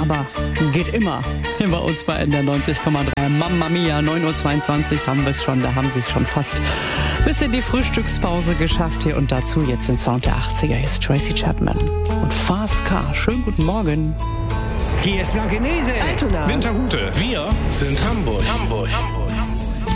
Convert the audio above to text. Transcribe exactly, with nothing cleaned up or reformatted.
aber geht immer. Hier bei uns bei N D R neunzig Komma drei. Mamma Mia, neun Uhr zweiundzwanzig haben wir es schon, da haben sie es schon fast bis in die Frühstückspause geschafft hier und dazu jetzt den Sound der achtziger. Hier ist Tracy Chapman und Fast Car. Schönen guten Morgen. Hier ist Blankenese. Altona. Winterhude. Wir sind Hamburg. Hamburg. Hamburg.